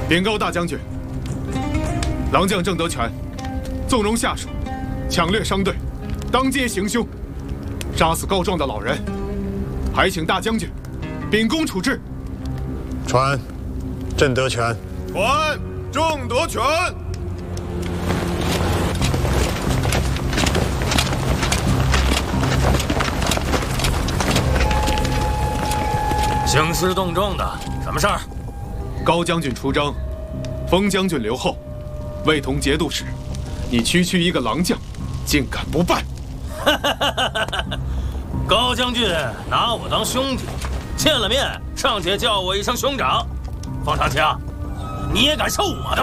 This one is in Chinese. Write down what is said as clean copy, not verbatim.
禀告大将军，狼将郑德全纵容下属，抢掠商队，当街行凶，杀死告状的老人，还请大将军秉公处置。 传，郑德全。 传，郑德全。 兴师动众的，什么事儿？ 高将军出征，封将军留后，卫同节度使，你区一个狼将，竟敢不办？ 高将军拿我当兄弟，见了面尚且叫我一声兄长，方长卿，你也敢受我的